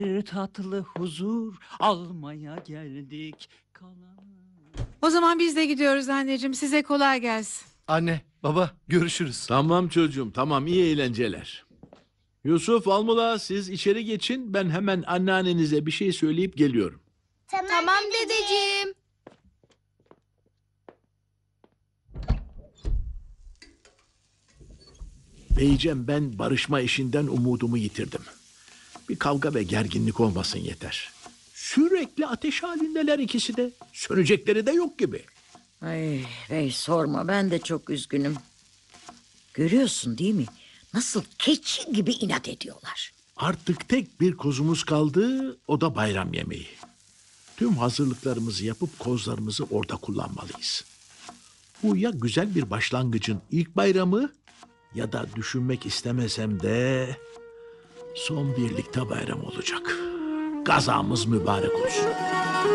Bir tatlı huzur almaya geldik. O zaman biz de gidiyoruz anneciğim. Size kolay gelsin. Anne, baba görüşürüz. Tamam çocuğum, tamam, iyi eğlenceler. Yusuf, Almula, siz içeri geçin. Ben hemen anneannenize bir şey söyleyip geliyorum. Tamam dedeciğim. Beyciğim, ben barışma işinden umudumu yitirdim. Bir kavga ve gerginlik olmasın yeter. Sürekli ateş halindeler ikisi de. Sönecekleri de yok gibi. Ay bey sorma, ben de çok üzgünüm. Görüyorsun değil mi? Nasıl keçi gibi inat ediyorlar. Artık tek bir kozumuz kaldı, o da bayram yemeği. Tüm hazırlıklarımızı yapıp kozlarımızı orada kullanmalıyız. Bu ya güzel bir başlangıcın ilk bayramı ya da düşünmek istemesem de son birlikte bayram olacak. Gazamız mübarek olsun.